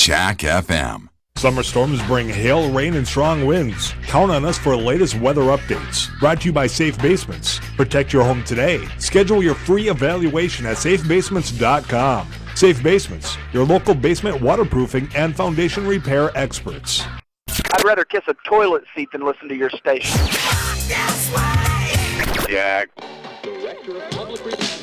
Jack FM. Summer storms bring hail, rain, and strong winds. Count on us for the latest weather updates. Brought to you by Safe Basements. Protect your home today. Schedule your free evaluation at safebasements.com. Safe Basements, your local basement waterproofing and foundation repair experts. I'd rather kiss a toilet seat than listen to your station. Jack. Director of Public Relations.